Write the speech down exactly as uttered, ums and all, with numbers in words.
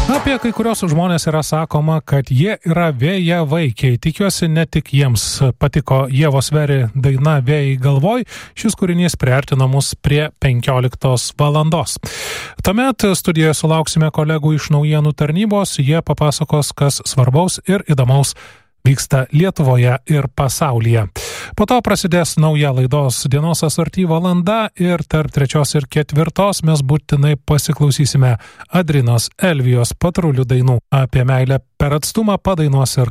Apie kai kurios žmonės yra sakoma, kad jie yra vėjavaikiai. Tikiuosi, ne tik jiems patiko Ievos Veri daina Vėjai galvoj. Šis kūrinys priartino mus prie penkioliktos valandos. Tuomet studijoje sulauksime kolegų iš naujienų tarnybos. Jie papasakos, kas svarbaus ir įdomaus vyksta Lietuvoje ir pasaulyje. Po to prasidės nauja laidos dienos asorty valanda ir tarp trečios ir ketvirtos mes būtinai pasiklausysime Adrinos Elvijos Patrulių dainų. Apie meilę per atstumą padainuos ir